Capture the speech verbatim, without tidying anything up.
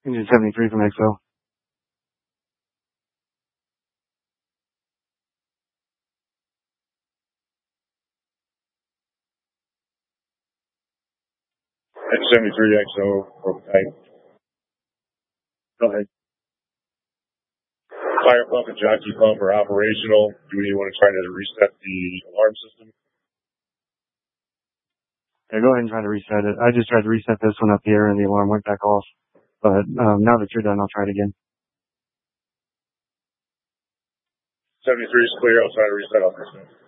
Engine seventy-three from X O. Engine seventy-three X O, broke tight. Go ahead. Fire pump and jockey pump are operational. Do we want to try to reset the alarm system? Yeah, go ahead and try to reset it. I just tried to reset this one up here and the alarm went back off. But um, now that you're done, I'll try it again. seventy-three is clear. I'll try to reset on this one.